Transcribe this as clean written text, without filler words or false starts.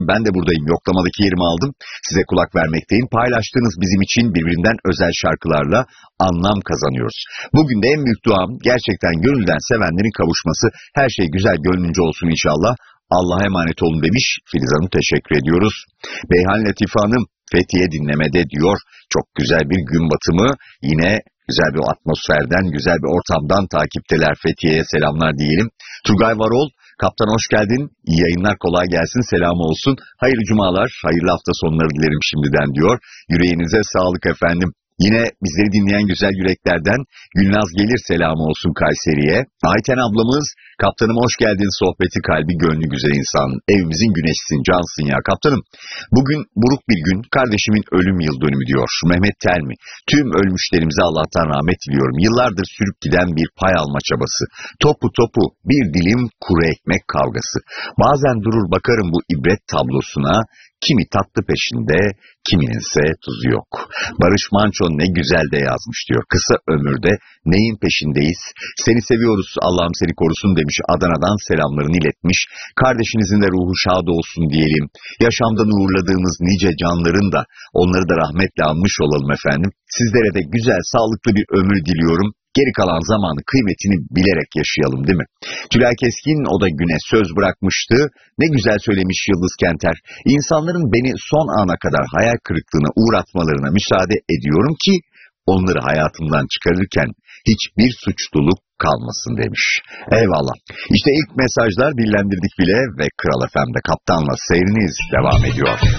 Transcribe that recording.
Ben de buradayım. Yoklamadaki yerimi aldım. Size kulak vermekteyim. Paylaştığınız bizim için birbirinden özel şarkılarla anlam kazanıyoruz. Bugün de en büyük duam gerçekten gönülden sevenlerin kavuşması. Her şey güzel gönlünce olsun inşallah. Allah'a emanet olun demiş. Filiz Hanım teşekkür ediyoruz. Beyhan Latife Hanım Fethiye dinlemede diyor. Çok güzel bir gün batımı. Yine güzel bir atmosferden, güzel bir ortamdan takipteler. Fethiye'ye selamlar diyelim. Turgay Varol, kaptan hoş geldin. İyi yayınlar, kolay gelsin, selamı olsun. Hayırlı cumalar, hayırlı hafta sonları dilerim şimdiden diyor. Yüreğinize sağlık efendim. Yine bizleri dinleyen güzel yüreklerden Gülnaz Gelir selamı olsun Kayseri'ye. Ayten ablamız, kaptanım hoş geldin, sohbeti kalbi gönlü güzel insan. Evimizin güneşsin, cansın ya kaptanım. Bugün buruk bir gün, kardeşimin ölüm yıl dönümü diyor Mehmet Telmi. Tüm ölmüşlerimize Allah'tan rahmet diliyorum. Yıllardır sürüp giden bir pay alma çabası. Topu topu bir dilim kuru ekmek kavgası. Bazen durur bakarım bu ibret tablosuna. Kimi tatlı peşinde, kimininse tuzu yok. Barış Manço ne güzel de yazmış diyor. Kısa ömürde neyin peşindeyiz? Seni seviyoruz, Allah'ım seni korusun demiş. Adana'dan selamlarını iletmiş. Kardeşinizin de ruhu şad olsun diyelim. Yaşamdan uğurladığımız nice canların da onları da rahmetle anmış olalım efendim. Sizlere de güzel, sağlıklı bir ömür diliyorum. Geri kalan zamanı kıymetini bilerek yaşayalım değil mi? Tülay Keskin o da güne söz bırakmıştı. Ne güzel söylemiş Yıldız Kenter. İnsanların beni son ana kadar hayal kırıklığına uğratmalarına müsaade ediyorum ki onları hayatımdan çıkarırken hiçbir suçluluk kalmasın demiş. Eyvallah. İşte ilk mesajlar dillendirdik bile ve Kral FM'de kaptanla seyriniz devam ediyor.